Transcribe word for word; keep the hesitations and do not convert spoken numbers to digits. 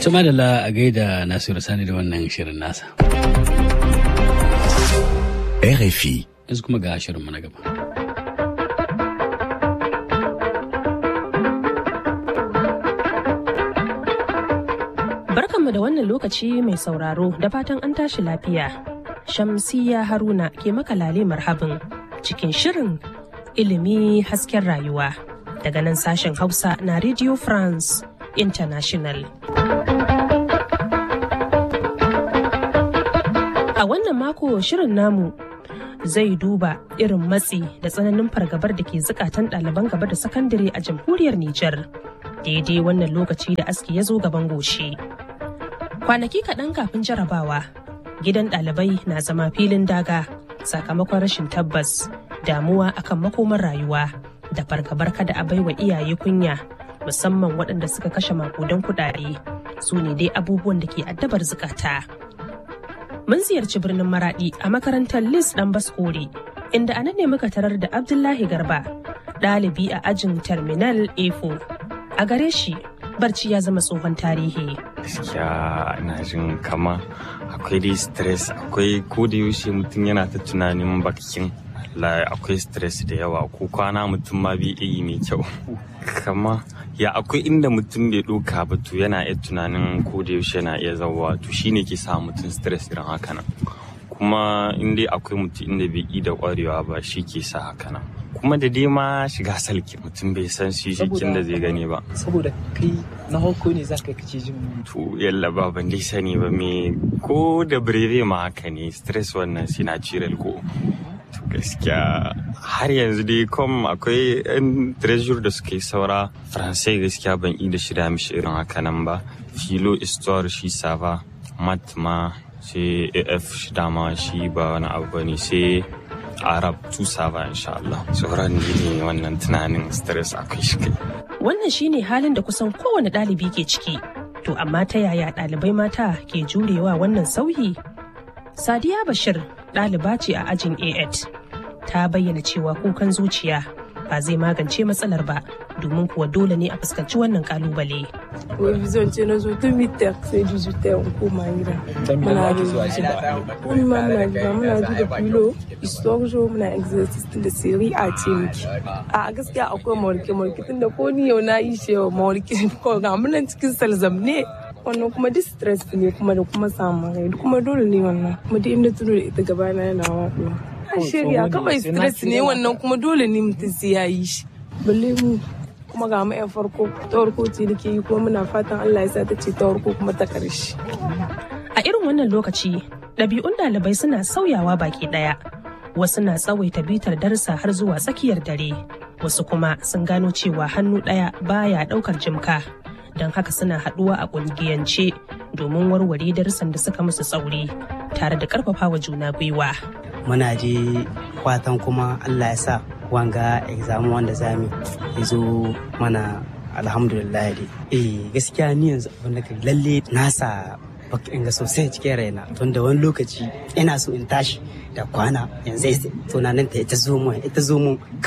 Tuma da la a gaida Nasiru Sani da wannan shirin nasa. R F I. Yanzu kuma ga shirinmu na gaba. Barkanmu da wannan lokaci mai sauraro da fatan an tashi lafiya. Shamsiyya Haruna ke maka lale marhabin cikin shirin ilimi hasken rayuwa daga nan sashen Hausa na Radio France International. A wannan mako shirin namu zai duba irin matsi da tsananin fargabar da ke zukatan ɗaliban gaba da sakandare a jamhuriyar Nijar. Daidai wannan lokaci da aski ya zo gaban goshi. Kwanaki kaɗan kafin jarabawa, gidan ɗalibai na zama filin daga sakamakon rashin tabbas, damuwa akan makomar rayuwa da fargabar kada a baiwa iyaye kunya, musamman waɗanda suka kashe makudan kuɗaɗe. Su ne dai abubuwan da ke addabar zukata. Mun ziyarci birnin Maraɗi a makarantar Lis ɗan Baskore, inda a nan ne muka tarar da Abdullahi Garba, ɗalibi a ajin Terminal A four. A gare shi, barci ya zama tsohon tarihi. Gaskiya ina jin kama akwai dai stress, akwai ko da yaushe mutum yana ta tunanin bakin Allah, akwai stress da yawa ko kwana mutum ma bai yi mai kyau. Kama ya akwai inda mutum bai ɗauka ba to yana iya tunanin ko da yaushe yana iya zawa to shine ke sa mutum stress irin haka nan. Kuma in dai akwai mutum inda bai yi da ƙwarewa ba shi ke sa haka nan. Kuma da dai ma shiga salki mutum bai san shi shikin da zai gani ba. Saboda kai na hauko ne za ka kace jin to yalla ba ban dai sani ba me ko da breve ma haka ne stress wannan sinatural ko. To gaskiya har yanzu dai kom akwai yan treasure da suka yi saura faransai gaskiya ban yi da shirya mishi irin haka nan ba. Filo histoire shi sava, mat ma sai af shi dama shi ba wani abu bane sai Arab tusa ba insha Allah. Sauran ne wannan tunanin stress akwai shi kai. Wannan shine halin da kusan kowane ɗalibi ke ciki. To amma ta yaya ɗalibai mata ke jurewa wannan sauyi? Sadiya Bashir ɗaliba ce a ajin A eight. Ta bayyana cewa kukan zuciya ba zai magance matsalar ba, domin kuwa dole ne a fuskanci wannan kalubale. Revision ce na zo tun mitar sai dijitar in koma gida. Muna revision. Kuma muna gida muna ji da filo, historijo muna exercise tun da siri a ce miki. A gaskiya akwai mawarke-mawarke tun da ko ni yau na yi shi yau mawarke ko ga munan cikin salzam ne. Wannan kuma distress ne kuma da kuma samun rai kuma dole ne wannan. Kuma duk inda tuno da ita gabana yana waɗo. A shirya kawai stress ne wannan kuma dole ne mutum sai ya yi shi. Balle mu kuma ga mu yan farko ta farko ce da ke yi kuma muna fatan Allah ya sa ta ce ta farko kuma ta ƙarshe. A irin wannan lokaci ɗabi'un ɗalibai suna sauyawa baki ɗaya. Wasu na tsawaita bitar darsa har zuwa tsakiyar dare, wasu kuma sun gano cewa hannu ɗaya baya ɗaukar jimka, don haka suna haɗuwa a ƙungiyance domin warware darussan da suka musu tsauri tare da ƙarfafawa juna gwiwa. Muna je fatan kuma Allah ya sa wanga exam wanda zami ya zo mana alhamdulillah dai. Eh gaskiya ni yanzu abin da lalle nasa bakin ga sosai cikin raina tun da wani lokaci ina so in tashi da kwana yanzu tunanin ta ita zo mu ita zo mu